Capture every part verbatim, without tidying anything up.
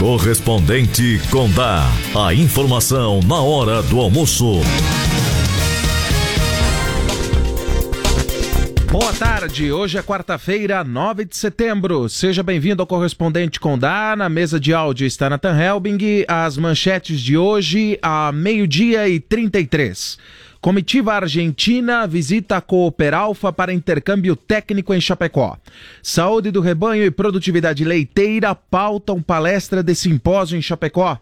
Correspondente Condá. A informação na hora do almoço. Boa tarde, hoje é quarta-feira, nove de setembro. Seja bem-vindo ao Correspondente Condá. Na mesa de áudio está Nathan Helbing. As manchetes de hoje, a meio-dia e trinta e três. Comitiva argentina visita a Cooperalfa para intercâmbio técnico em Chapecó. Saúde do rebanho e produtividade leiteira pautam palestra de simpósio em Chapecó.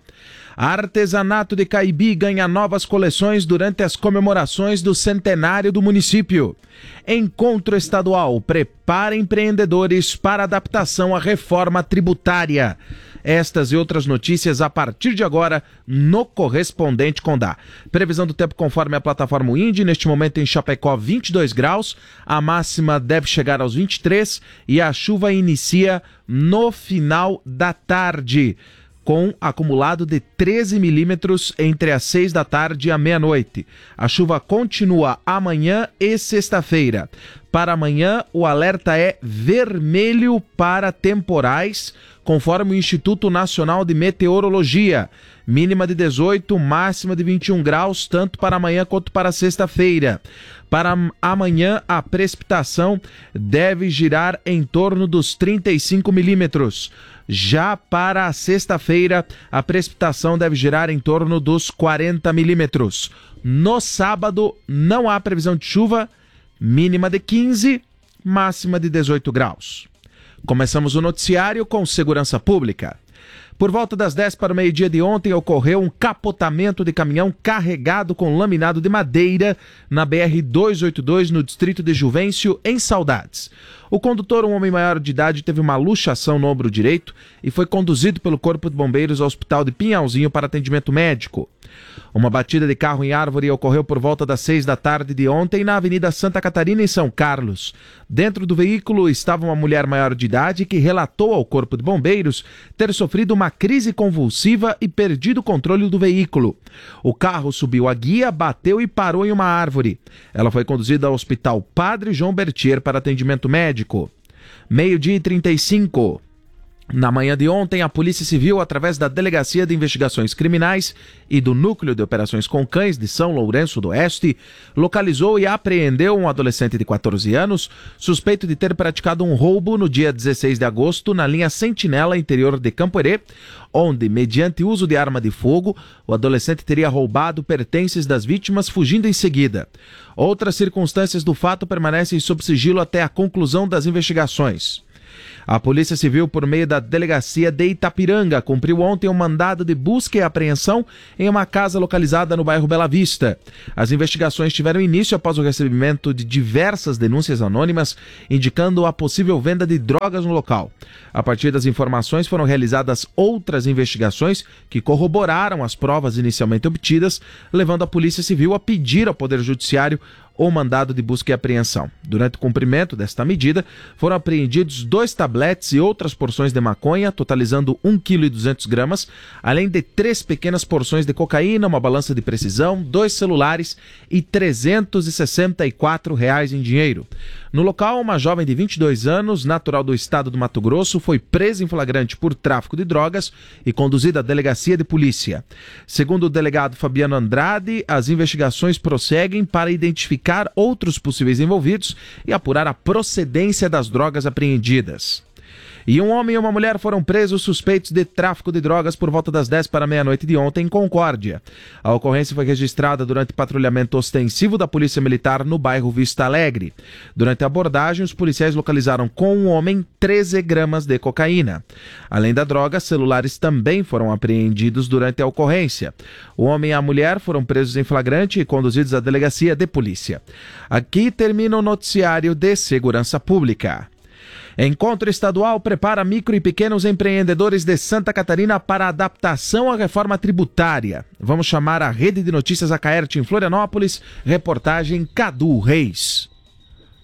Artesanato de Caibi ganha novas coleções durante as comemorações do centenário do município. Encontro estadual prepara empreendedores para adaptação à reforma tributária. Estas e outras notícias a partir de agora no Correspondente Condá. Previsão do tempo conforme a plataforma Indy, neste momento em Chapecó vinte e dois graus, a máxima deve chegar aos vinte e três e a chuva inicia no final da tarde, com acumulado de treze milímetros entre as seis da tarde e a meia-noite. A chuva continua amanhã e sexta-feira. Para amanhã, o alerta é vermelho para temporais, conforme o Instituto Nacional de Meteorologia. Mínima de dezoito, máxima de vinte e um graus, tanto para amanhã quanto para sexta-feira. Para amanhã, a precipitação deve girar em torno dos trinta e cinco milímetros. Já para a sexta-feira, a precipitação deve girar em torno dos quarenta milímetros. No sábado, não há previsão de chuva, mínima de quinze, máxima de dezoito graus. Começamos o noticiário com segurança pública. Por volta das dez para o meio-dia de ontem, ocorreu um capotamento de caminhão carregado com laminado de madeira na B R duzentos e oitenta e dois, no distrito de Juvencio, em Saudades. O condutor, um homem maior de idade, teve uma luxação no ombro direito e foi conduzido pelo Corpo de Bombeiros ao Hospital de Pinhalzinho para atendimento médico. Uma batida de carro em árvore ocorreu por volta das seis da tarde de ontem na Avenida Santa Catarina, em São Carlos. Dentro do veículo estava uma mulher maior de idade que relatou ao Corpo de Bombeiros ter sofrido uma crise convulsiva e perdido o controle do veículo. O carro subiu a guia, bateu e parou em uma árvore. Ela foi conduzida ao Hospital Padre João Bertier para atendimento médico. Meio-dia e trinta e cinco. Na manhã de ontem, a Polícia Civil, através da Delegacia de Investigações Criminais e do Núcleo de Operações com Cães de São Lourenço do Oeste, localizou e apreendeu um adolescente de quatorze anos, suspeito de ter praticado um roubo no dia dezesseis de agosto na linha Sentinela, interior de Campo Herê, onde, mediante uso de arma de fogo, o adolescente teria roubado pertences das vítimas, fugindo em seguida. Outras circunstâncias do fato permanecem sob sigilo até a conclusão das investigações. A Polícia Civil, por meio da Delegacia de Itapiranga, cumpriu ontem um mandado de busca e apreensão em uma casa localizada no bairro Bela Vista. As investigações tiveram início após o recebimento de diversas denúncias anônimas indicando a possível venda de drogas no local. A partir das informações foram realizadas outras investigações que corroboraram as provas inicialmente obtidas, levando a Polícia Civil a pedir ao Poder Judiciário o mandado de busca e apreensão. Durante o cumprimento desta medida, foram apreendidos dois tabletes e outras porções de maconha, totalizando um vírgula duzentos gramas, além de três pequenas porções de cocaína, uma balança de precisão, dois celulares e trezentos e sessenta e quatro reais em dinheiro. No local, uma jovem de vinte e dois anos, natural do estado do Mato Grosso, foi presa em flagrante por tráfico de drogas e conduzida à delegacia de polícia. Segundo o delegado Fabiano Andrade, as investigações prosseguem para identificar outros possíveis envolvidos e apurar a procedência das drogas apreendidas. E um homem e uma mulher foram presos suspeitos de tráfico de drogas por volta das dez para meia-noite de ontem em Concórdia. A ocorrência foi registrada durante patrulhamento ostensivo da Polícia Militar no bairro Vista Alegre. Durante a abordagem, os policiais localizaram com um homem treze gramas de cocaína. Além da droga, celulares também foram apreendidos durante a ocorrência. O homem e a mulher foram presos em flagrante e conduzidos à delegacia de polícia. Aqui termina o noticiário de segurança pública. Encontro estadual prepara micro e pequenos empreendedores de Santa Catarina para adaptação à reforma tributária. Vamos chamar a Rede de Notícias Acaerte em Florianópolis. Reportagem Cadu Reis.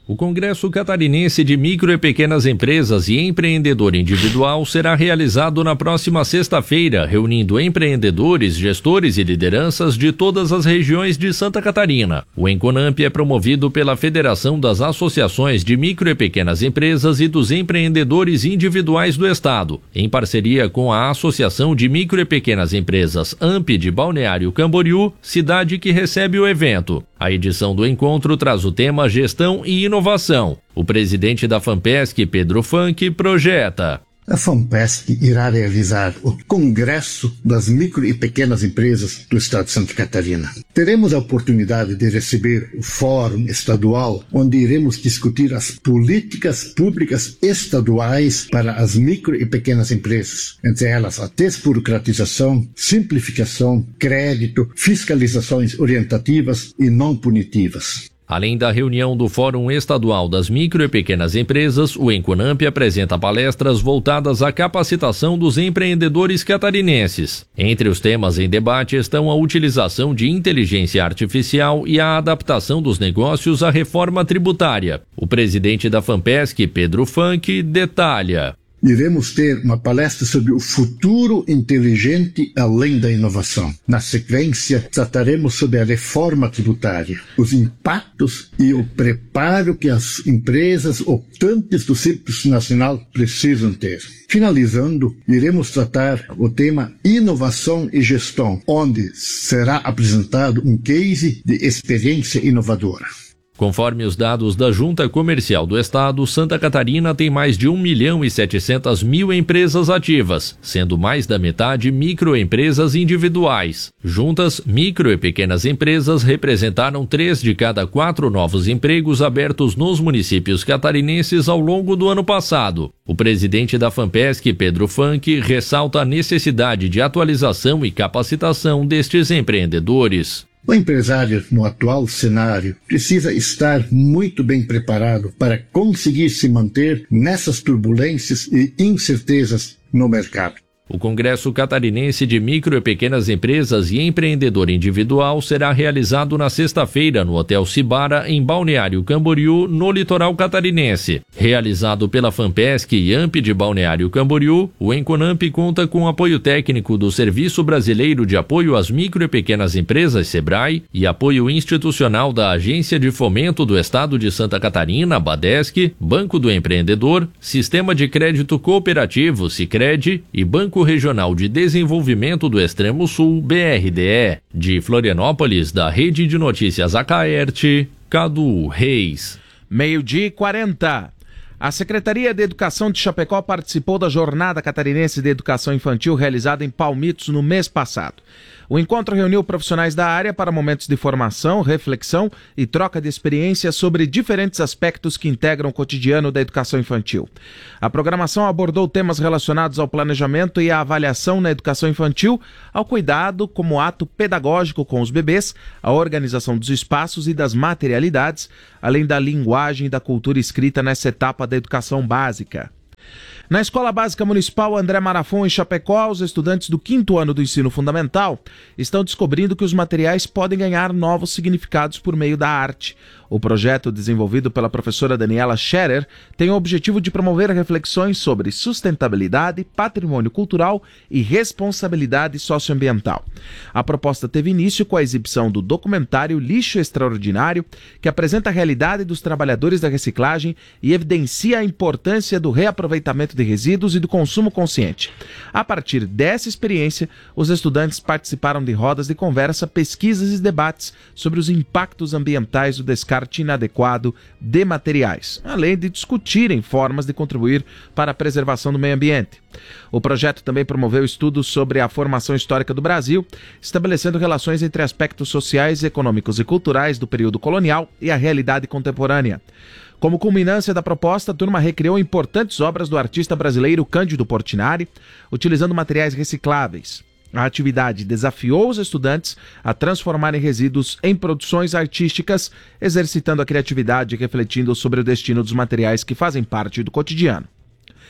O Congresso Catarinense de Micro e Pequenas Empresas e Empreendedor Individual será realizado na próxima sexta-feira, reunindo empreendedores, gestores e lideranças de todas as regiões de Santa Catarina. O Enconamp é promovido pela Federação das Associações de Micro e Pequenas Empresas e dos Empreendedores Individuais do Estado, em parceria com a Associação de Micro e Pequenas Empresas A M P de Balneário Camboriú, cidade que recebe o evento. A edição do encontro traz o tema Gestão e Inovação. O presidente da FAMPESC, Pedro Funk, projeta. A FAMPESC irá realizar o Congresso das Micro e Pequenas Empresas do Estado de Santa Catarina. Teremos a oportunidade de receber o Fórum Estadual, onde iremos discutir as políticas públicas estaduais para as micro e pequenas empresas, entre elas a desburocratização, simplificação, crédito, fiscalizações orientativas e não punitivas. Além da reunião do Fórum Estadual das Micro e Pequenas Empresas, o Enconamp apresenta palestras voltadas à capacitação dos empreendedores catarinenses. Entre os temas em debate estão a utilização de inteligência artificial e a adaptação dos negócios à reforma tributária. O presidente da FAMPESC, Pedro Funk, detalha. Iremos ter uma palestra sobre o futuro inteligente além da inovação. Na sequência, trataremos sobre a reforma tributária, os impactos e o preparo que as empresas optantes do Simples Nacional precisam ter. Finalizando, iremos tratar o tema Inovação e Gestão, onde será apresentado um case de experiência inovadora. Conforme os dados da Junta Comercial do Estado, Santa Catarina tem mais de um milhão e setecentas mil empresas ativas, sendo mais da metade microempresas individuais. Juntas, micro e pequenas empresas representaram três de cada quatro novos empregos abertos nos municípios catarinenses ao longo do ano passado. O presidente da FAMPESC, Pedro Funk, ressalta a necessidade de atualização e capacitação destes empreendedores. O empresário, no atual cenário, precisa estar muito bem preparado para conseguir se manter nessas turbulências e incertezas no mercado. O Congresso Catarinense de Micro e Pequenas Empresas e Empreendedor Individual será realizado na sexta-feira no Hotel Cibara, em Balneário Camboriú, no litoral catarinense. Realizado pela FAMPESC e A M P de Balneário Camboriú, o Enconamp conta com apoio técnico do Serviço Brasileiro de Apoio às Micro e Pequenas Empresas, SEBRAE, e apoio institucional da Agência de Fomento do Estado de Santa Catarina, BADESC, Banco do Empreendedor, Sistema de Crédito Cooperativo, Sicredi e Banco Regional de Desenvolvimento do Extremo Sul, B R D E. De Florianópolis, da Rede de Notícias Acaerte, Cadu Reis. Meio-dia e quarenta. A Secretaria de Educação de Chapecó participou da Jornada Catarinense de Educação Infantil realizada em Palmitos no mês passado. O encontro reuniu profissionais da área para momentos de formação, reflexão e troca de experiências sobre diferentes aspectos que integram o cotidiano da educação infantil. A programação abordou temas relacionados ao planejamento e à avaliação na educação infantil, ao cuidado como ato pedagógico com os bebês, a organização dos espaços e das materialidades, além da linguagem e da cultura escrita nessa etapa da educação básica. Na Escola Básica Municipal André Marafon, em Chapecó, os estudantes do quinto ano do ensino fundamental estão descobrindo que os materiais podem ganhar novos significados por meio da arte. O projeto, desenvolvido pela professora Daniela Scherer, tem o objetivo de promover reflexões sobre sustentabilidade, patrimônio cultural e responsabilidade socioambiental. A proposta teve início com a exibição do documentário Lixo Extraordinário, que apresenta a realidade dos trabalhadores da reciclagem e evidencia a importância do reaproveitamento de resíduos e do consumo consciente. A partir dessa experiência, os estudantes participaram de rodas de conversa, pesquisas e debates sobre os impactos ambientais do descarte inadequado de materiais, além de discutirem formas de contribuir para a preservação do meio ambiente. O projeto também promoveu estudos sobre a formação histórica do Brasil, estabelecendo relações entre aspectos sociais, econômicos e culturais do período colonial e a realidade contemporânea. Como culminância da proposta, a turma recriou importantes obras do artista brasileiro Cândido Portinari, utilizando materiais recicláveis. A atividade desafiou os estudantes a transformarem resíduos em produções artísticas, exercitando a criatividade e refletindo sobre o destino dos materiais que fazem parte do cotidiano.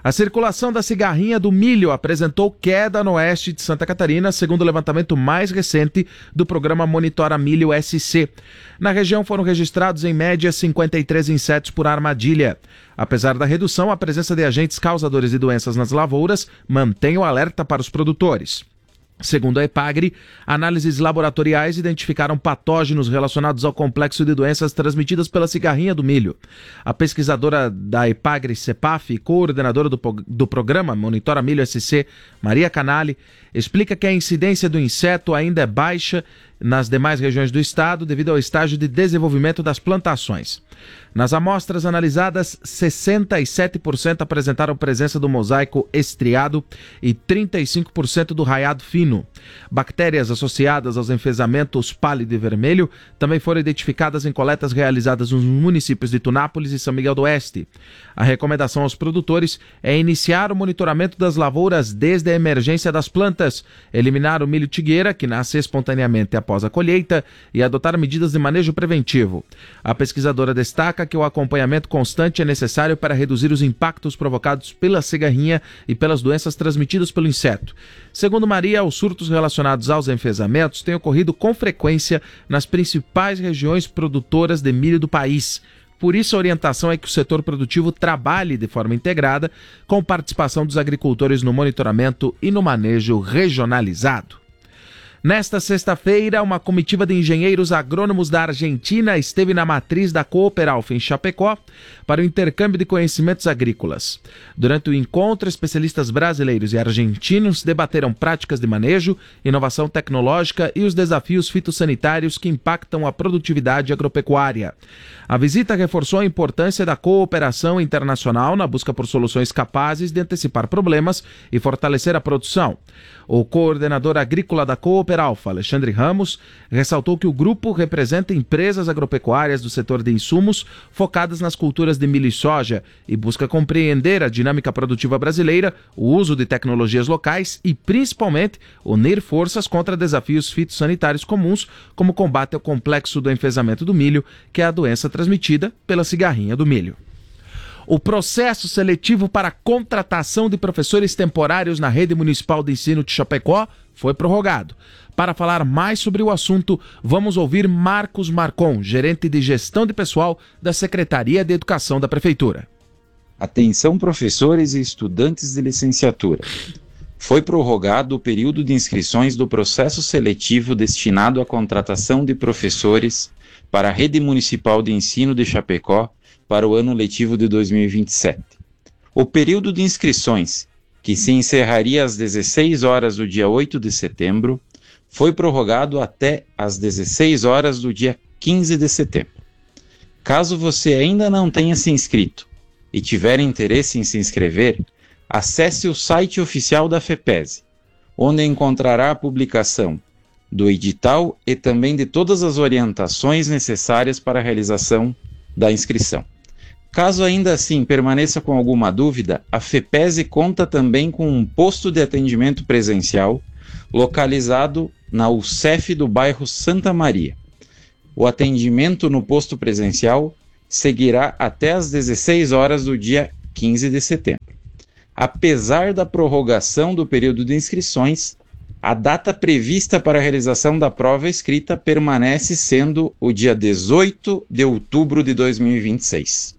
A circulação da cigarrinha do milho apresentou queda no oeste de Santa Catarina, segundo o levantamento mais recente do programa Monitora Milho S C. Na região foram registrados em média cinquenta e três insetos por armadilha. Apesar da redução, a presença de agentes causadores de doenças nas lavouras mantém o alerta para os produtores. Segundo a EPAGRE, análises laboratoriais identificaram patógenos relacionados ao complexo de doenças transmitidas pela cigarrinha do milho. A pesquisadora da EPAGRE-CEPAF e coordenadora do, do programa Monitora Milho S C, Maria Canali, explica que a incidência do inseto ainda é baixa nas demais regiões do estado devido ao estágio de desenvolvimento das plantações. Nas amostras analisadas, sessenta e sete por cento apresentaram presença do mosaico estriado e trinta e cinco por cento do raiado fino. Bactérias associadas aos enfesamentos pálido e vermelho também foram identificadas em coletas realizadas nos municípios de Tunápolis e São Miguel do Oeste. A recomendação aos produtores é iniciar o monitoramento das lavouras desde a emergência das plantas, eliminar o milho tigueira, que nasce espontaneamente após a colheita, e adotar medidas de manejo preventivo. A pesquisadora destaca que o acompanhamento constante é necessário para reduzir os impactos provocados pela cigarrinha e pelas doenças transmitidas pelo inseto. Segundo Maria, os surtos relacionados aos enfesamentos têm ocorrido com frequência nas principais regiões produtoras de milho do país. Por isso, a orientação é que o setor produtivo trabalhe de forma integrada, com participação dos agricultores no monitoramento e no manejo regionalizado. Nesta sexta-feira, uma comitiva de engenheiros agrônomos da Argentina esteve na matriz da Cooperalfa em Chapecó para o intercâmbio de conhecimentos agrícolas. Durante o encontro, especialistas brasileiros e argentinos debateram práticas de manejo, inovação tecnológica e os desafios fitossanitários que impactam a produtividade agropecuária. A visita reforçou a importância da cooperação internacional na busca por soluções capazes de antecipar problemas e fortalecer a produção. O coordenador agrícola da Cooperalfa, Alexandre Ramos, ressaltou que o grupo representa empresas agropecuárias do setor de insumos focadas nas culturas de milho e soja e busca compreender a dinâmica produtiva brasileira, o uso de tecnologias locais e, principalmente, unir forças contra desafios fitossanitários comuns, como o combate ao complexo do enfesamento do milho, que é a doença transmitida pela cigarrinha do milho. O processo seletivo para a contratação de professores temporários na Rede Municipal de Ensino de Chapecó foi prorrogado. Para falar mais sobre o assunto, vamos ouvir Marcos Marcon, gerente de gestão de pessoal da Secretaria de Educação da Prefeitura. Atenção, professores e estudantes de licenciatura. Foi prorrogado o período de inscrições do processo seletivo destinado à contratação de professores para a Rede Municipal de Ensino de Chapecó para o ano letivo de dois mil e vinte e sete. O período de inscrições, que se encerraria às dezesseis horas do dia oito de setembro, foi prorrogado até às dezesseis horas do dia quinze de setembro. Caso você ainda não tenha se inscrito e tiver interesse em se inscrever, acesse o site oficial da FEPESE, onde encontrará a publicação do edital e também de todas as orientações necessárias para a realização da inscrição. Caso ainda assim permaneça com alguma dúvida, a FEPESE conta também com um posto de atendimento presencial localizado na U C E F do bairro Santa Maria. O atendimento no posto presencial seguirá até às dezesseis horas do dia quinze de setembro. Apesar da prorrogação do período de inscrições, a data prevista para a realização da prova escrita permanece sendo o dia dezoito de outubro de dois mil e vinte e seis.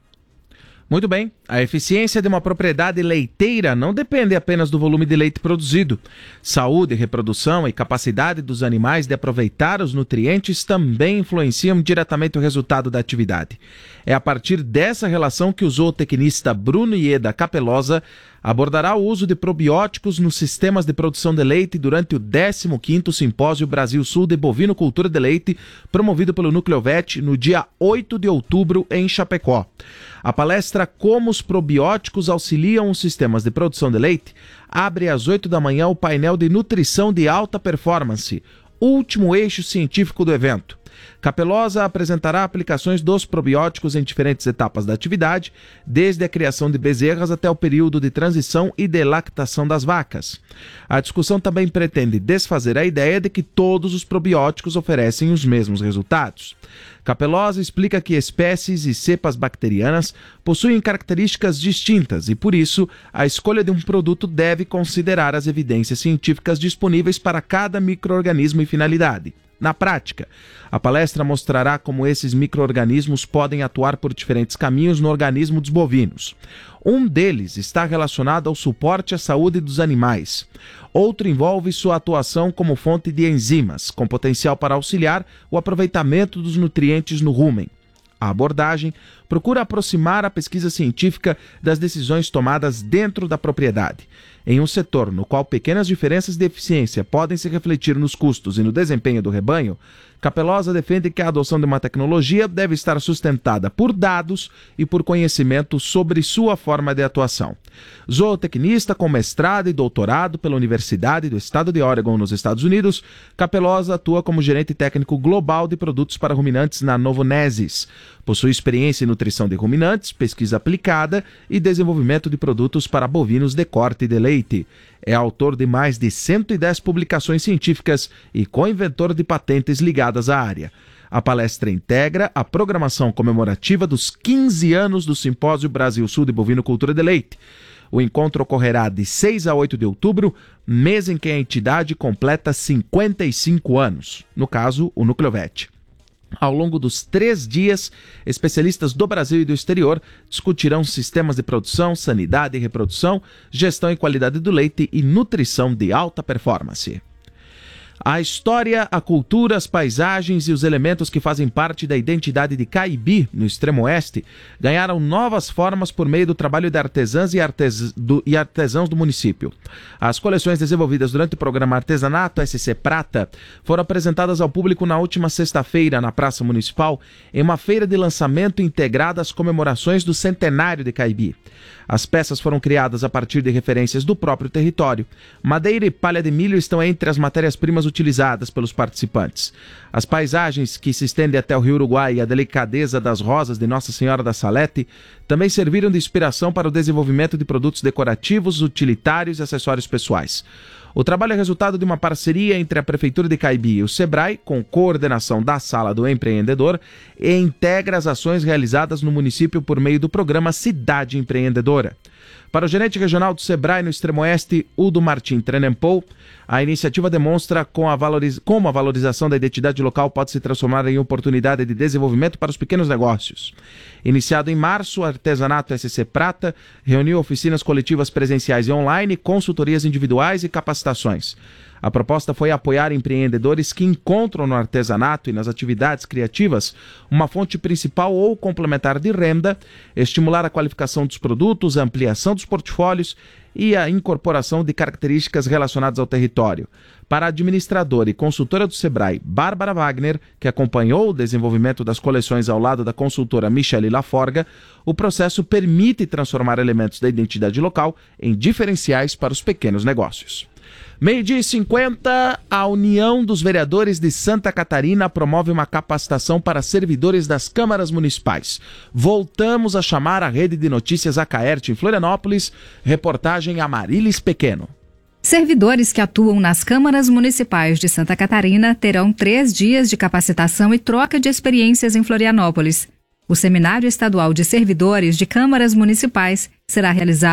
Muito bem, a eficiência de uma propriedade leiteira não depende apenas do volume de leite produzido. Saúde, reprodução e capacidade dos animais de aproveitar os nutrientes também influenciam diretamente o resultado da atividade. É a partir dessa relação que o zootecnista Bruno Ieda Capelosa abordará o uso de probióticos nos sistemas de produção de leite durante o décimo quinto Simpósio Brasil Sul de Bovinocultura de Leite, promovido pelo Nucleovet no dia oito de outubro em Chapecó. A palestra Como os probióticos auxiliam os sistemas de produção de leite abre às oito da manhã o painel de nutrição de alta performance, último eixo científico do evento. Capelosa apresentará aplicações dos probióticos em diferentes etapas da atividade, desde a criação de bezerras até o período de transição e de lactação das vacas. A discussão também pretende desfazer a ideia de que todos os probióticos oferecem os mesmos resultados. Capelosa explica que espécies e cepas bacterianas possuem características distintas e, por isso, a escolha de um produto deve considerar as evidências científicas disponíveis para cada micro-organismo e finalidade. Na prática, a palestra mostrará como esses micro-organismos podem atuar por diferentes caminhos no organismo dos bovinos. Um deles está relacionado ao suporte à saúde dos animais. Outro envolve sua atuação como fonte de enzimas, com potencial para auxiliar o aproveitamento dos nutrientes no rumen. A abordagem procura aproximar a pesquisa científica das decisões tomadas dentro da propriedade. Em um setor no qual pequenas diferenças de eficiência podem se refletir nos custos e no desempenho do rebanho, Capelosa defende que a adoção de uma tecnologia deve estar sustentada por dados e por conhecimento sobre sua forma de atuação. Zootecnista com mestrado e doutorado pela Universidade do Estado de Oregon, nos Estados Unidos, Capelosa atua como gerente técnico global de produtos para ruminantes na Novo Nesis. Possui experiência em nutrição de ruminantes, pesquisa aplicada e desenvolvimento de produtos para bovinos de corte e de leite. É autor de mais de cento e dez publicações científicas e co-inventor de patentes ligadas à área. A palestra integra a programação comemorativa dos quinze anos do Simpósio Brasil-Sul de Bovinocultura de Leite. O encontro ocorrerá de seis a oito de outubro, mês em que a entidade completa cinquenta e cinco anos, no caso, o Nucleovet. Ao longo dos três dias, especialistas do Brasil e do exterior discutirão sistemas de produção, sanidade e reprodução, gestão e qualidade do leite e nutrição de alta performance. A história, a cultura, as paisagens e os elementos que fazem parte da identidade de Caibi, no extremo oeste, ganharam novas formas por meio do trabalho de artesãs e, artes... do... e artesãos do município. As coleções desenvolvidas durante o programa Artesanato S C Prata foram apresentadas ao público na última sexta-feira na Praça Municipal, em uma feira de lançamento integrada às comemorações do centenário de Caibi. As peças foram criadas a partir de referências do próprio território. Madeira e palha de milho estão entre as matérias-primas utilizadas pelos participantes. As paisagens, que se estendem até o Rio Uruguai, e a delicadeza das rosas de Nossa Senhora da Salete também serviram de inspiração para o desenvolvimento de produtos decorativos, utilitários e acessórios pessoais. O trabalho é resultado de uma parceria entre a Prefeitura de Caibi e o Sebrae, com coordenação da Sala do Empreendedor, e integra as ações realizadas no município por meio do programa Cidade Empreendedora. Para o gerente regional do Sebrae no Extremo Oeste, Udo Martim Trenempol, a iniciativa demonstra com a valoriz... como a valorização da identidade local pode se transformar em oportunidade de desenvolvimento para os pequenos negócios. Iniciado em março, o Artesanato S C Prata reuniu oficinas coletivas presenciais e online, consultorias individuais e capacitações. A proposta foi apoiar empreendedores que encontram no artesanato e nas atividades criativas uma fonte principal ou complementar de renda, estimular a qualificação dos produtos, a ampliação dos portfólios e a incorporação de características relacionadas ao território. Para a administradora e consultora do Sebrae, Bárbara Wagner, que acompanhou o desenvolvimento das coleções ao lado da consultora Michele Laforga, o processo permite transformar elementos da identidade local em diferenciais para os pequenos negócios. Meio-dia e cinquenta, a União dos Vereadores de Santa Catarina promove uma capacitação para servidores das câmaras municipais. Voltamos a chamar a rede de notícias Acaerte em Florianópolis. Reportagem Amarilis Pequeno. Servidores que atuam nas câmaras municipais de Santa Catarina terão três dias de capacitação e troca de experiências em Florianópolis. O Seminário Estadual de Servidores de Câmaras Municipais será realizado